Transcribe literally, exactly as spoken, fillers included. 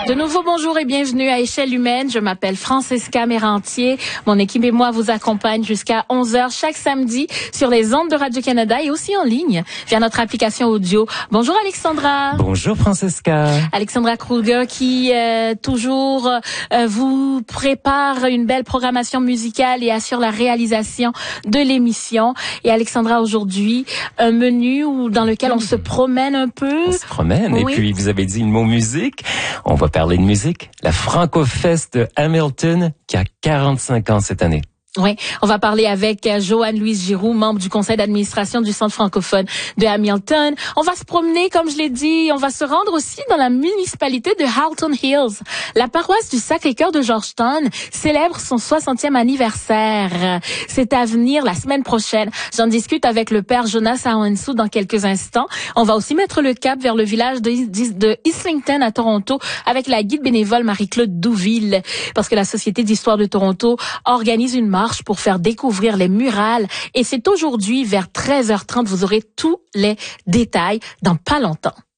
De nouveau, bonjour et bienvenue à Échelle humaine. Je m'appelle Francesca Mérantier. Mon équipe et moi vous accompagnent jusqu'à onze heures chaque samedi sur les ondes de Radio-Canada et aussi en ligne via notre application audio. Bonjour Alexandra. Bonjour Francesca. Alexandra Kruger qui euh, toujours euh, vous prépare une belle programmation musicale et assure la réalisation de l'émission. Et Alexandra, aujourd'hui, un menu où, dans lequel on se promène un peu. On se promène. Oui. Et puis, vous avez dit le mot musique. On va parler de musique. La Francofest de Hamilton qui a quarante-cinq ans cette année. Oui, on va parler avec Joanne-Louise Giroux, membre du conseil d'administration du Centre francophone de Hamilton. On va se promener, comme je l'ai dit, on va se rendre aussi dans la municipalité de Halton Hills. La paroisse du Sacré-Cœur de Georgetown célèbre son soixantième anniversaire. C'est à venir la semaine prochaine. J'en discute avec le père Jonas Aouensou dans quelques instants. On va aussi mettre le cap vers le village de, de Islington à Toronto avec la guide bénévole Marie-Claude Douville, parce que la Société d'histoire de Toronto organise une marche pour faire découvrir les murales. Et c'est aujourd'hui vers treize heures trente. Vous aurez tous les détails dans pas longtemps.